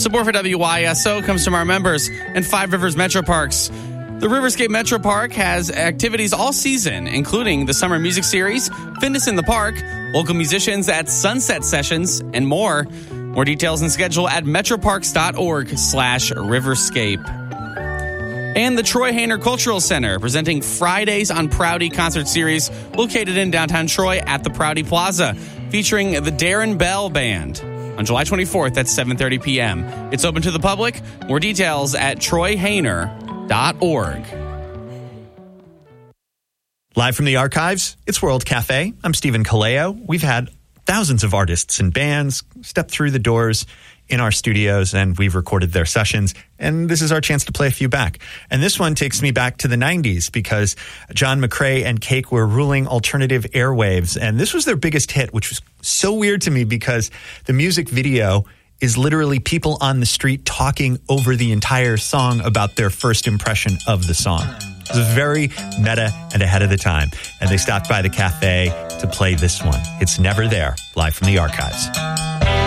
Support for WYSO comes from our members and Five Rivers Metro Parks. The Riverscape Metro Park has activities all season, including the Summer Music Series, Fitness in the Park, local musicians at Sunset Sessions, and more. More details and schedule at metroparks.org/Riverscape. And the Troy Hayner Cultural Center, presenting Fridays on Prouty concert series, located in downtown Troy at the Prouty Plaza, featuring the Darren Bell Band on July 24th at 7:30 p.m. It's open to the public. More details at troyhayner.org. Live from the archives, it's World Cafe. I'm Stephen Kaleo. We've had thousands of artists and bands step through the doors in our studios, and we've recorded their sessions, and this is our chance to play a few back. And this one takes me back to the 90s because John McCrae and Cake were ruling alternative airwaves, and this was their biggest hit, which was so weird to me because the music video is literally people on the street talking over the entire song about their first impression of the song. It was very meta and ahead of the time. And they stopped by the cafe to play this one. It's Never There, live from the archives.